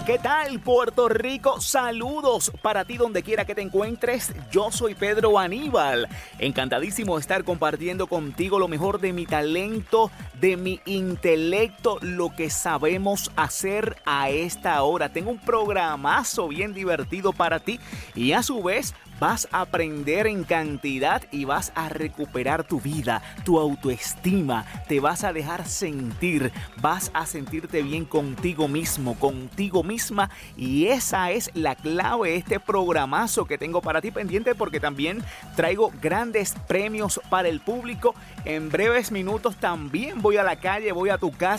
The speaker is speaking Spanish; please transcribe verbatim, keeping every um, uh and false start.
¿qué tal Puerto Rico? Saludos para ti donde quiera que te encuentres. Yo soy Pedro Aníbal. Encantadísimo de estar compartiendo contigo lo mejor de mi talento, de mi intelecto, lo que sabemos hacer a esta hora. Tengo un programazo bien divertido para ti y a su vez vas a aprender en cantidad y vas a recuperar tu vida, tu autoestima, te vas a dejar sentir, vas a sentirte bien contigo mismo, contigo misma, y esa es la clave de este programazo que tengo para ti pendiente, porque también traigo grandes premios para el público. En breves minutos también voy a la calle, voy a tu casa